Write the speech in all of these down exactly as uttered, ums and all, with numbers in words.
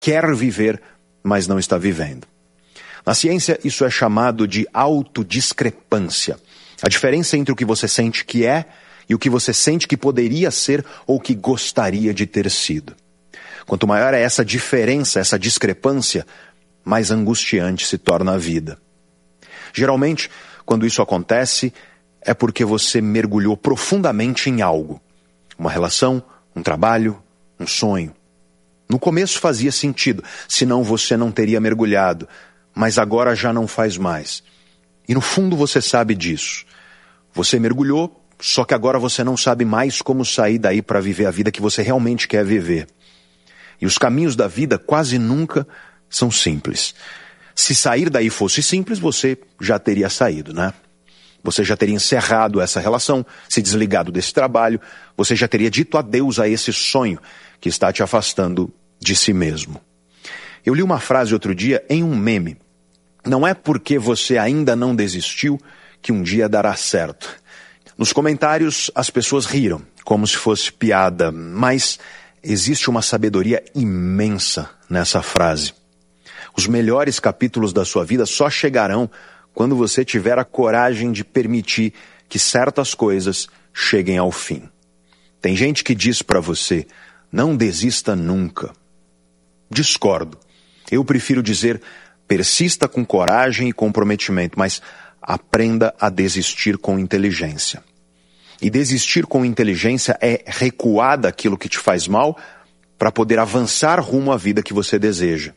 quer viver, mas não está vivendo. Na ciência, isso é chamado de autodiscrepância. A diferença entre o que você sente que é e o que você sente que poderia ser ou que gostaria de ter sido. Quanto maior é essa diferença, essa discrepância, mais angustiante se torna a vida. Geralmente, quando isso acontece, é porque você mergulhou profundamente em algo. Uma relação, um trabalho, um sonho. No começo fazia sentido, senão você não teria mergulhado, mas agora já não faz mais. E no fundo você sabe disso. Você mergulhou, só que agora você não sabe mais como sair daí para viver a vida que você realmente quer viver. E os caminhos da vida quase nunca são simples. Se sair daí fosse simples, você já teria saído, né? Você já teria encerrado essa relação, se desligado desse trabalho, você já teria dito adeus a esse sonho que está te afastando de si mesmo. Eu li uma frase outro dia em um meme. Não é porque você ainda não desistiu que um dia dará certo. Nos comentários as pessoas riram, como se fosse piada, mas existe uma sabedoria imensa nessa frase. Os melhores capítulos da sua vida só chegarão quando você tiver a coragem de permitir que certas coisas cheguem ao fim. Tem gente que diz para você, não desista nunca. Discordo. Eu prefiro dizer, persista com coragem e comprometimento, mas aprenda a desistir com inteligência. E desistir com inteligência é recuar daquilo que te faz mal para poder avançar rumo à vida que você deseja.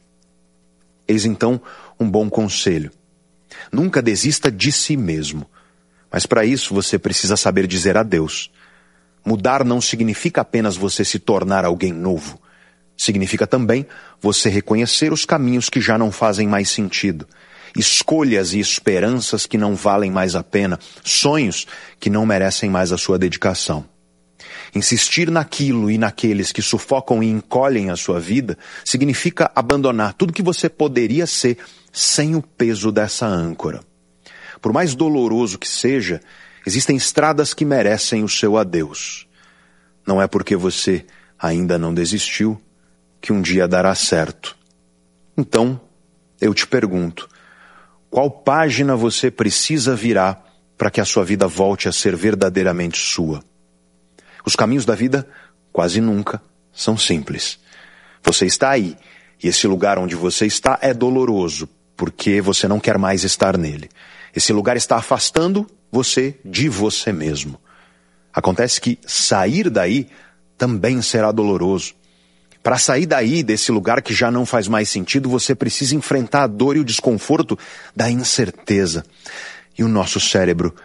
Eis então um bom conselho. Nunca desista de si mesmo. Mas para isso você precisa saber dizer adeus. Mudar não significa apenas você se tornar alguém novo. Significa também você reconhecer os caminhos que já não fazem mais sentido. Escolhas e esperanças que não valem mais a pena. Sonhos que não merecem mais a sua dedicação. Insistir naquilo e naqueles que sufocam e encolhem a sua vida significa abandonar tudo que você poderia ser sem o peso dessa âncora. Por mais doloroso que seja, existem estradas que merecem o seu adeus. Não é porque você ainda não desistiu que um dia dará certo. Então, eu te pergunto, qual página você precisa virar para que a sua vida volte a ser verdadeiramente sua? Os caminhos da vida quase nunca são simples. Você está aí, e esse lugar onde você está é doloroso, porque você não quer mais estar nele. Esse lugar está afastando você de você mesmo. Acontece que sair daí também será doloroso. Para sair daí, desse lugar que já não faz mais sentido, você precisa enfrentar a dor e o desconforto da incerteza. E o nosso cérebro...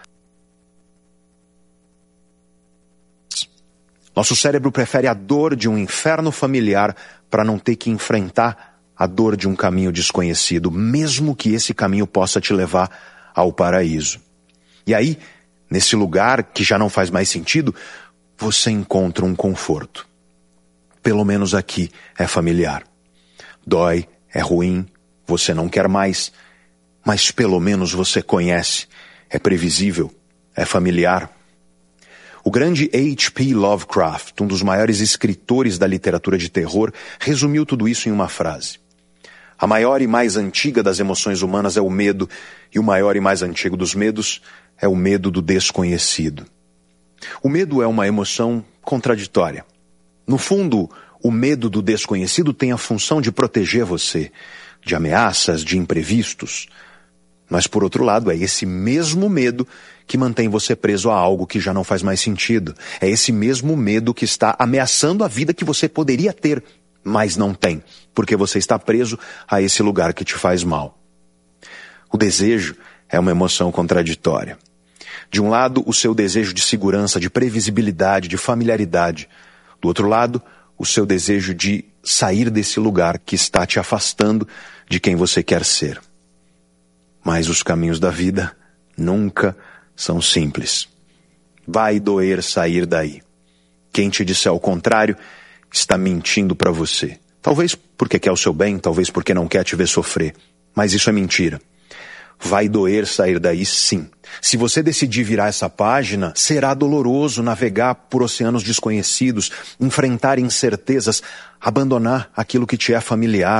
Nosso cérebro prefere a dor de um inferno familiar para não ter que enfrentar a dor de um caminho desconhecido, mesmo que esse caminho possa te levar ao paraíso. E aí, nesse lugar que já não faz mais sentido, você encontra um conforto. Pelo menos aqui é familiar. Dói, é ruim, você não quer mais, mas pelo menos você conhece, é previsível, é familiar. O grande H P Lovecraft, um dos maiores escritores da literatura de terror, resumiu tudo isso em uma frase. A maior e mais antiga das emoções humanas é o medo, e o maior e mais antigo dos medos é o medo do desconhecido. O medo é uma emoção contraditória. No fundo, o medo do desconhecido tem a função de proteger você de ameaças, de imprevistos. Mas, por outro lado, é esse mesmo medo que mantém você preso a algo que já não faz mais sentido. É esse mesmo medo que está ameaçando a vida que você poderia ter, mas não tem, porque você está preso a esse lugar que te faz mal. O desejo é uma emoção contraditória. De um lado, o seu desejo de segurança, de previsibilidade, de familiaridade. Do outro lado, o seu desejo de sair desse lugar que está te afastando de quem você quer ser. Mas os caminhos da vida nunca são simples. Vai doer sair daí. Quem te disser ao contrário está mentindo para você. Talvez porque quer o seu bem, talvez porque não quer te ver sofrer. Mas isso é mentira. Vai doer sair daí, sim. Se você decidir virar essa página, será doloroso navegar por oceanos desconhecidos, enfrentar incertezas, abandonar aquilo que te é familiar.